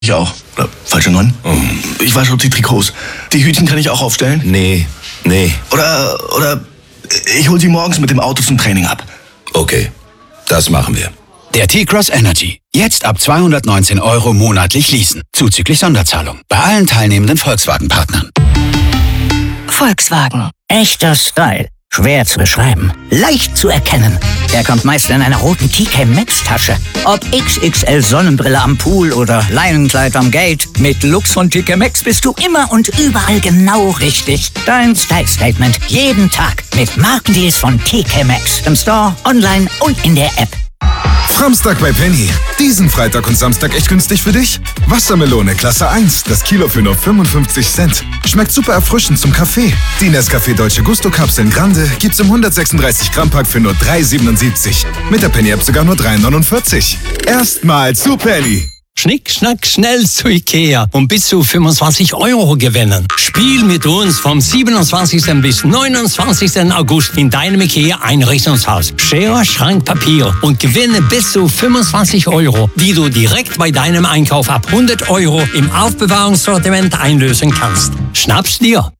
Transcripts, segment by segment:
Ich auch. Oder falsche 9. Ich wasche die Trikots. Die Hütchen kann ich auch aufstellen? Nee. Oder ich hol sie morgens mit dem Auto zum Training ab. Okay, das machen wir. Der T-Cross Energy. Jetzt ab 219 € monatlich leasen. Zuzüglich Sonderzahlung. Bei allen teilnehmenden Volkswagen-Partnern. Volkswagen. Echter Style. Schwer zu beschreiben. Leicht zu erkennen. Er kommt meist in einer roten TK Maxx Tasche. Ob XXL Sonnenbrille am Pool oder Leinenkleid am Gate. Mit Lux von TK Maxx bist du immer und überall genau richtig. Dein Style Statement. Jeden Tag. Mit Markendeals von TK Maxx. Im Store, online und in der App. Framstag bei Penny. Diesen Freitag und Samstag echt günstig für dich? Wassermelone Klasse 1, das Kilo für nur 55 Cent. Schmeckt super erfrischend zum Kaffee. Die Nescafé Dolce Gusto Kapseln Grande gibt's im 136 Gramm Pack für nur 3,77. Mit der Penny App sogar nur 3,49. Erstmal zu Penny. Schnick, schnack, schnell zu Ikea und bis zu 25 € gewinnen. Spiel mit uns vom 27. bis 29. August in deinem Ikea-Einrichtungshaus. Schere, Schrank, Papier und gewinne bis zu 25 €, die du direkt bei deinem Einkauf ab 100 € im Aufbewahrungssortiment einlösen kannst. Schnapp's dir!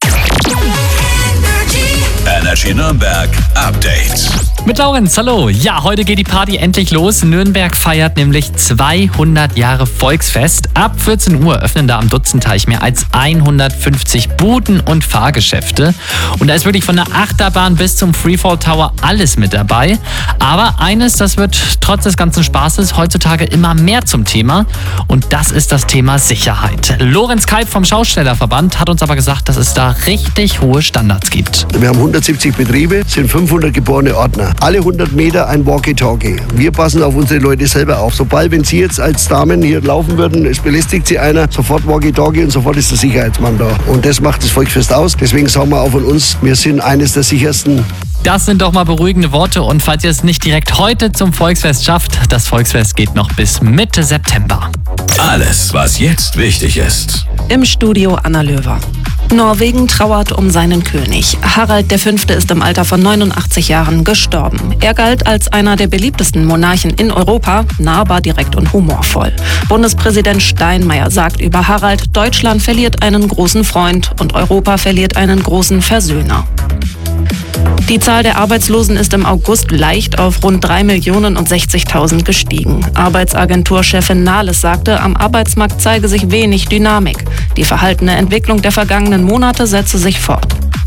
Energy Nürnberg Update. Mit Laurenz, hallo. Ja, heute geht die Party endlich los. Nürnberg feiert nämlich 200 Jahre Volksfest. Ab 14 Uhr öffnen da am Dutzenteich mehr als 150 Buden und Fahrgeschäfte. Und da ist wirklich von der Achterbahn bis zum Freefall Tower alles mit dabei. Aber eines, das wird trotz des ganzen Spaßes heutzutage immer mehr zum Thema. Und das ist das Thema Sicherheit. Lorenz Kalb vom Schaustellerverband hat uns aber gesagt, dass es da richtig hohe Standards gibt. Wir haben 170 Betriebe, sind 500 geborene Ordner. Alle 100 Meter ein Walkie-Talkie. Wir passen auf unsere Leute selber auf. Sobald, wenn Sie jetzt als Damen hier laufen würden, es belästigt Sie einer, sofort Walkie-Talkie und sofort ist der Sicherheitsmann da. Und das macht das Volksfest aus. Deswegen sagen wir auch von uns, wir sind eines der sichersten. Das sind doch mal beruhigende Worte. Und falls ihr es nicht direkt heute zum Volksfest schafft, das Volksfest geht noch bis Mitte September. Alles, was jetzt wichtig ist. Im Studio Anna Löwer. Norwegen trauert um seinen König. Harald V. ist im Alter von 89 Jahren gestorben. Er galt als einer der beliebtesten Monarchen in Europa, nahbar, direkt und humorvoll. Bundespräsident Steinmeier sagt über Harald, Deutschland verliert einen großen Freund und Europa verliert einen großen Versöhner. Die Zahl der Arbeitslosen ist im August leicht auf rund 3.060.000 gestiegen. Arbeitsagenturchefin Nahles sagte, am Arbeitsmarkt zeige sich wenig Dynamik. Die verhaltene Entwicklung der vergangenen Monate setze sich fort.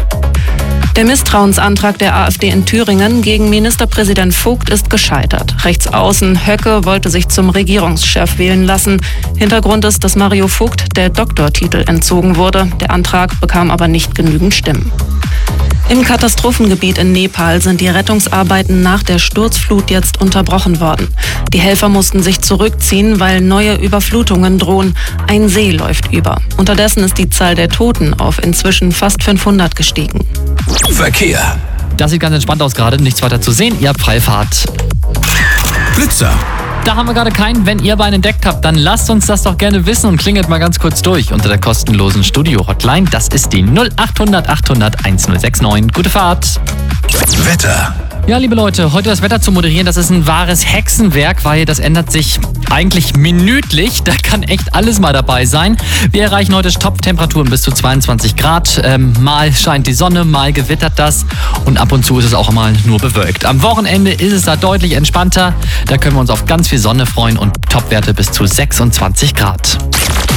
Der Misstrauensantrag der AfD in Thüringen gegen Ministerpräsident Vogt ist gescheitert. Rechtsaußen Höcke wollte sich zum Regierungschef wählen lassen. Hintergrund ist, dass Mario Vogt der Doktortitel entzogen wurde. Der Antrag bekam aber nicht genügend Stimmen. Im Katastrophengebiet in Nepal sind die Rettungsarbeiten nach der Sturzflut jetzt unterbrochen worden. Die Helfer mussten sich zurückziehen, weil neue Überflutungen drohen. Ein See läuft über. Unterdessen ist die Zahl der Toten auf inzwischen fast 500 gestiegen. Verkehr. Das sieht ganz entspannt aus gerade, nichts weiter zu sehen. Ihr habt Freifahrt. Blitzer. Da haben wir gerade keinen. Wenn ihr aber einen entdeckt habt, dann lasst uns das doch gerne wissen und klingelt mal ganz kurz durch unter der kostenlosen Studio-Hotline. Das ist die 0800 800 1069. Gute Fahrt. Wetter. Ja, liebe Leute, heute das Wetter zu moderieren, das ist ein wahres Hexenwerk, weil das ändert sich eigentlich minütlich. Da kann echt alles mal dabei sein. Wir erreichen heute Top-Temperaturen bis zu 22 Grad. Mal scheint die Sonne, mal gewittert das und ab und zu ist es auch mal nur bewölkt. Am Wochenende ist es da deutlich entspannter. Da können wir uns auf ganz viel Sonne freuen und Topwerte bis zu 26 Grad.